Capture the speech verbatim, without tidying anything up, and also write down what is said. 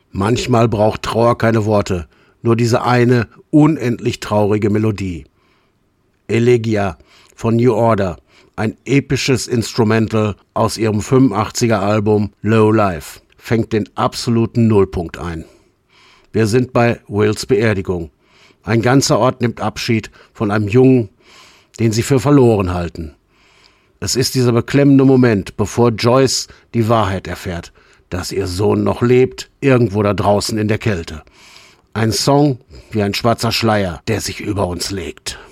Manchmal braucht Trauer keine Worte, nur diese eine unendlich traurige Melodie. Elegia von New Order, ein episches Instrumental aus ihrem fünfundachtziger Album Low Life, fängt den absoluten Nullpunkt ein. Wir sind bei Wills Beerdigung. Ein ganzer Ort nimmt Abschied von einem Jungen, den sie für verloren halten. Es ist dieser beklemmende Moment, bevor Joyce die Wahrheit erfährt, dass ihr Sohn noch lebt, irgendwo da draußen in der Kälte. Ein Song wie ein schwarzer Schleier, der sich über uns legt.